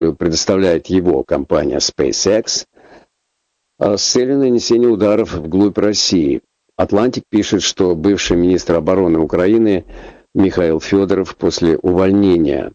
предоставляет его компания SpaceX, с целью нанесения ударов вглубь России. «Атлантик» пишет, что бывший министр обороны Украины Михаил Федоров после увольнения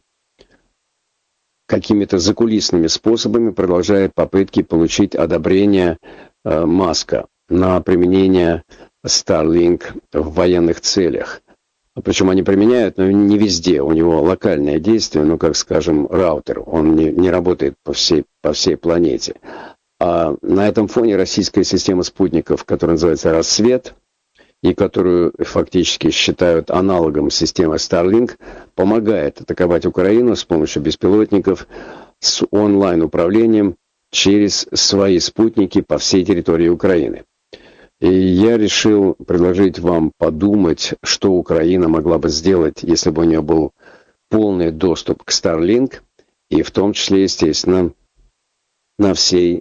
какими-то закулисными способами продолжает попытки получить одобрение Маска на применение Starlink в военных целях. Причем они применяют, но не везде. У него локальное действие, ну, как, скажем, раутер. Он не работает по всей планете. А на этом фоне российская система спутников, которая называется «Рассвет», и которую фактически считают аналогом системы Starlink, помогает атаковать Украину с помощью беспилотников с онлайн-управлением через свои спутники по всей территории Украины. И я решил предложить вам подумать, что Украина могла бы сделать, если бы у нее был полный доступ к Starlink, и в том числе, естественно, над всей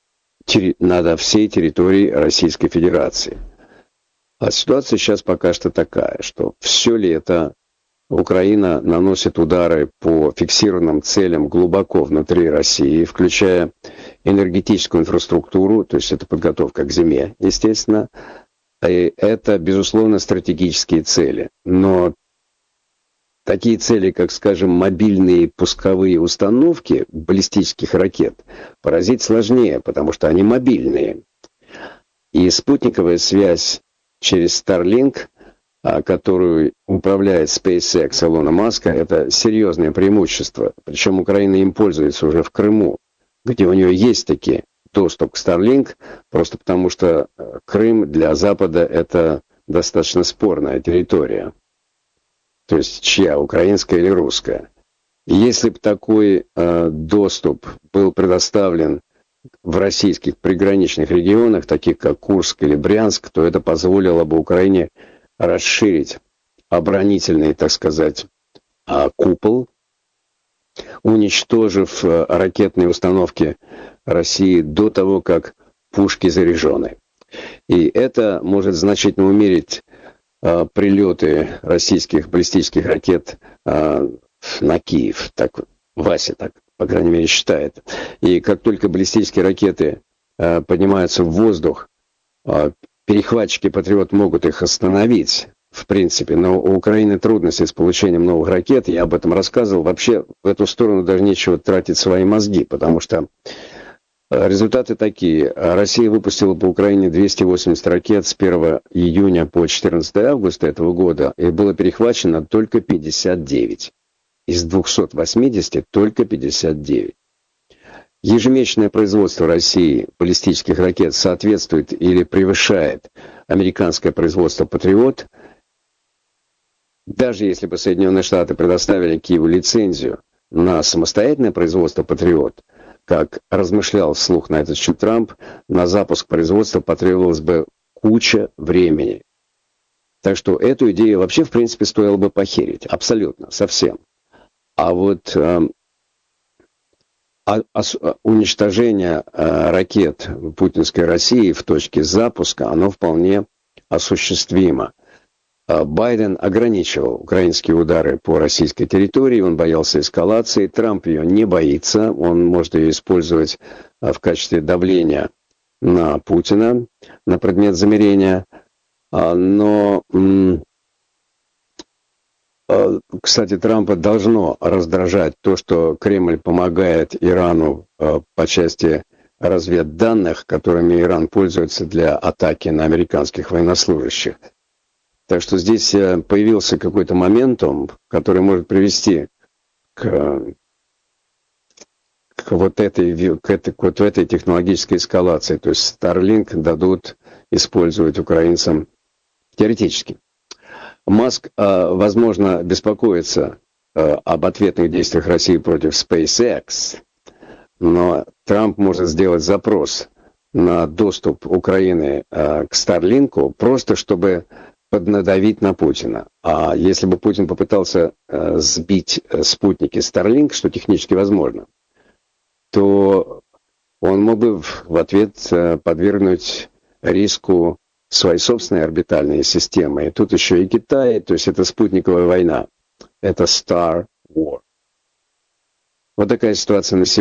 территории Российской Федерации. А ситуация сейчас пока что такая, что все лето Украина наносит удары по фиксированным целям глубоко внутри России, включая энергетическую инфраструктуру, то есть это подготовка к зиме, естественно. И это, безусловно, стратегические цели. Но такие цели, как, скажем, мобильные пусковые установки баллистических ракет, поразить сложнее, потому что они мобильные. И спутниковая связь через Starlink, которую управляет SpaceX Илона Маска, это серьезное преимущество. Причем Украина им пользуется уже в Крыму, где у нее есть таки доступ к Starlink, просто потому что Крым для Запада это достаточно спорная территория. То есть чья, украинская или русская. И если бы такой доступ был предоставлен в российских приграничных регионах, таких как Курск или Брянск, то это позволило бы Украине расширить оборонительный, так сказать, купол, уничтожив ракетные установки России до того, как пушки заряжены. И это может значительно умерить прилеты российских баллистических ракет на Киев. Так Вася так, по крайней мере, считает. И как только баллистические ракеты поднимаются в воздух, перехватчики «Патриот» могут их остановить, в принципе. Но у Украины трудности с получением новых ракет. Я об этом рассказывал. Вообще в эту сторону даже нечего тратить свои мозги, потому что результаты такие. Россия выпустила по Украине 280 ракет с 1 июня по 14 августа этого года, и было перехвачено только 59. Из 280 только 59. Ежемесячное производство России баллистических ракет соответствует или превышает американское производство «Патриот». Даже если бы Соединенные Штаты предоставили Киеву лицензию на самостоятельное производство «Патриот», как размышлял вслух на этот счет Трамп, на запуск производства потребовалось бы куча времени. Так что эту идею вообще, в принципе, стоило бы похерить. Абсолютно, совсем. А вот уничтожение ракет путинской России в точке запуска, оно вполне осуществимо. Байден ограничивал украинские удары по российской территории, он боялся эскалации, Трамп ее не боится, он может ее использовать в качестве давления на Путина, на предмет замирения, но... Кстати, Трампа должно раздражать то, что Кремль помогает Ирану по части разведданных, которыми Иран пользуется для атаки на американских военнослужащих. Так что здесь появился какой-то моментум, который может привести к вот этой технологической эскалации. То есть Starlink дадут использовать украинцам теоретически. Маск, возможно, беспокоится об ответных действиях России против SpaceX, но Трамп может сделать запрос на доступ Украины к Starlink, просто чтобы поднадавить на Путина. А если бы Путин попытался сбить спутники Starlink, что технически возможно, то он мог бы в ответ подвергнуть риску свои собственные орбитальные системы. И тут еще и Китай, то есть это спутниковая война. Это Star War. Вот такая ситуация на сегодня.